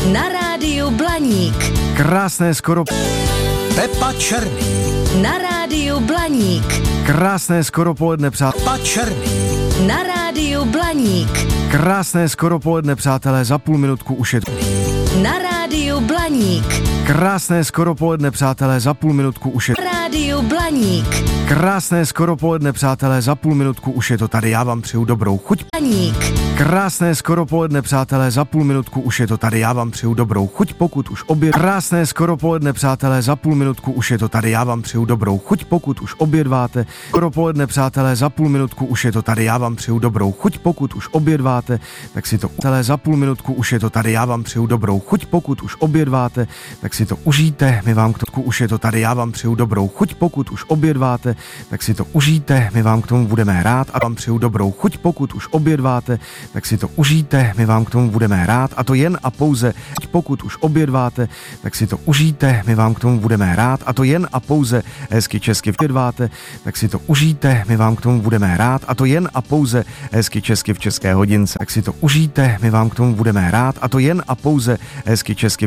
Na rádiu Blaník. Krásné skoro... Pepa Černý. Na rádiu Blaník. Krásné skoro poledne, přátelé. Pepa Černý. Na rádiu Blaník. Krásné skoro poledne, přátelé, za půl minutku už je to. Na rádiu Blaník. Krásné skoro poledne, přátelé, za půl minutku už je to. Rádiu Blaník. Krásné skoro poledne, přátelé, za půl minutku už je to tady. Já vám přeju dobrou chuť. Blaník. Krásné skoro poledne, přátelé, za půl minutku už je to tady. Já vám přeju dobrou chuť, pokud už oběd. Krásné skoro poledne, přátelé, za půl minutku už je to tady. Já vám přeju dobrou chuť, pokud už obědváte. Skoro poledne, přátelé, za půl minutku už je to tady. Já vám přeju dobrou chuť, pokud už obědváte, tak si to za půl minutku už je to tady. Já vám přeju dobrou chuť, pokud už obědváte, tak si to užijte. My vám k tomu už je to tady. Já vám přeju dobrou chuť, pokud už obědváte, tak si to užijte. My vám k tomu budeme hrát a vám přeju dobrou chuť, pokud už obědváte, tak si to užijte. My vám k tomu budeme hrát a to jen a pouze pokud už obědváte, tak si to užijte. My vám k tomu budeme hrát a to jen a pouze hezky česky obědváte, tak si to užijte. My vám k tomu budeme hrát a to jen a pouze hezky česky v české hodince, tak si to užijte. My vám k tomu budeme hrát a to jen a pouze hezky česky